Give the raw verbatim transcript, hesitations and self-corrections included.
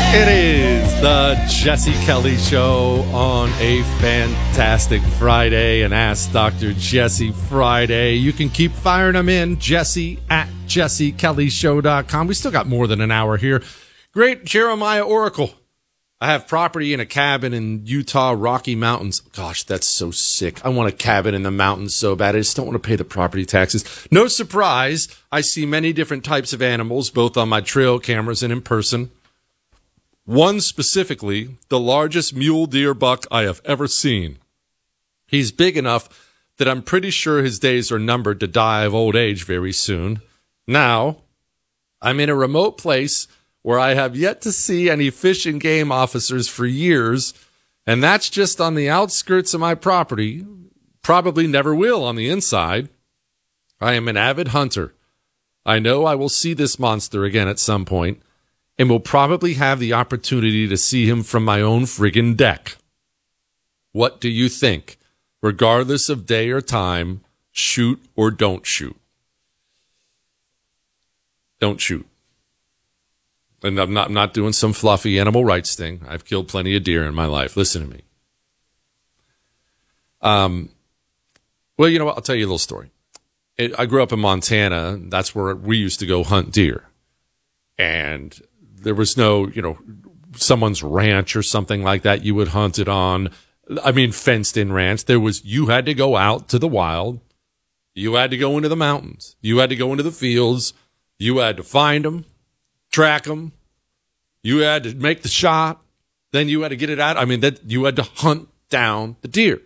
It is the Jesse Kelly Show on a fantastic Friday, an Ask Doctor Jesse Friday. You can keep firing them in, Jesse at jesse kelly show dot com. We still got more than an hour here. Great Jeremiah Oracle. I have property in a cabin in Utah, Rocky Mountains. Gosh, that's so sick. I want a cabin in the mountains so bad. I just don't want to pay the property taxes. No surprise, I see many different types of animals, both on my trail cameras and in person. One specifically, the largest mule deer buck I have ever seen. He's big enough that I'm pretty sure his days are numbered to die of old age very soon. Now, I'm in a remote place where I have yet to see any fish and game officers for years, and that's just on the outskirts of my property. Probably never will on the inside. I am an avid hunter. I know I will see this monster again at some point, and will probably have the opportunity to see him from my own friggin' deck. What do you think? Regardless of day or time, shoot or don't shoot? Don't shoot. And I'm not, I'm not doing some fluffy animal rights thing. I've killed plenty of deer in my life. Listen to me. Um. Well, you know what? I'll tell you a little story. It, I grew up in Montana. That's where we used to go hunt deer. And there was no, you know, someone's ranch or something like that you would hunt it on. I mean, fenced-in ranch. There was, you had to go out to the wild. You had to go into the mountains. You had to go into the fields. You had to find them, track them. You had to make the shot. Then you had to get it out. I mean, that you had to hunt down the deer.